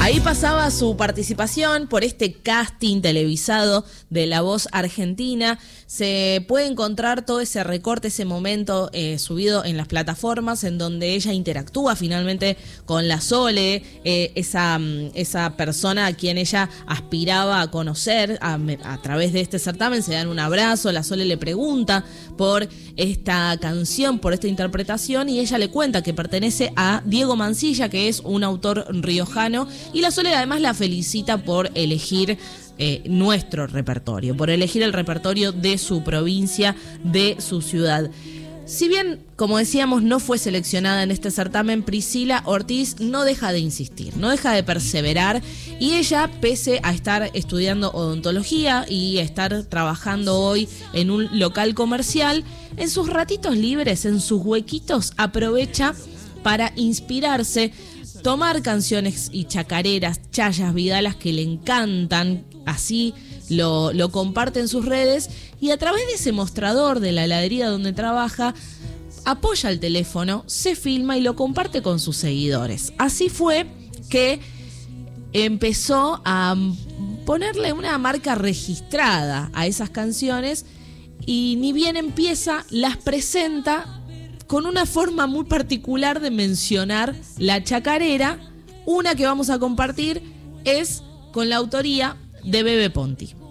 Ahí pasaba su participación por este casting televisado de La Voz Argentina. Se puede encontrar todo ese recorte, ese momento subido en las plataformas en donde ella interactúa finalmente con la Sole, esa persona a quien ella aspiraba a conocer a través de este certamen. Se dan un abrazo, la Sole le pregunta por esta canción, por esta interpretación, y ella le cuenta que pertenece a Diego Mancilla, que es un autor riojano, y la Sole además la felicita por elegir nuestro repertorio, por elegir el repertorio de su provincia, de su ciudad. Si bien, como decíamos, no fue seleccionada en este certamen, Priscila Ortiz no deja de insistir, no deja de perseverar, y ella, pese a estar estudiando odontología y estar trabajando hoy en un local comercial, en sus ratitos libres, en sus huequitos, aprovecha para inspirarse, tomar canciones y chacareras, chayas, vidalas que le encantan, así lo comparte en sus redes, y a través de ese mostrador de la heladería donde trabaja, apoya el teléfono, se filma y lo comparte con sus seguidores. Así fue que empezó a ponerle una marca registrada a esas canciones, y ni bien empieza, las presenta con una forma muy particular de mencionar la chacarera. Una que vamos a compartir es con la autoría de Bebe Ponti.